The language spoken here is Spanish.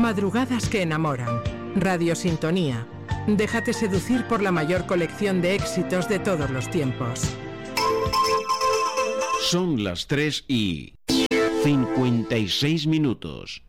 Madrugadas que enamoran. Radio Sintonía. Déjate seducir por la mayor colección de éxitos de todos los tiempos. Son las 3:56.